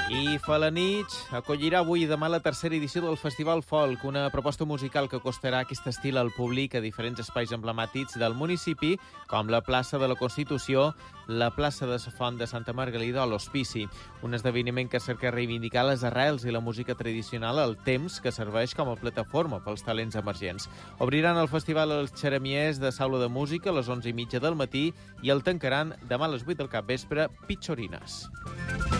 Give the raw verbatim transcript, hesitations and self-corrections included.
I Falanich acollirà avui i demà la tercera edició del Festival Folk, una proposta musical que acostarà aquest estil al públic a diferents espais emblemàtics del municipi, com la plaça de la Constitució, la plaça de la Font de Santa Margalida o l'Hospici. Un esdeveniment que cerca reivindicar les arrels i la música tradicional al temps que serveix com a plataforma pels talents emergents. Obriran el festival els xeremiers de Saula de Música a les onze i mitja del matí i el tancaran demà a les vuit del capvespre Pitxorines.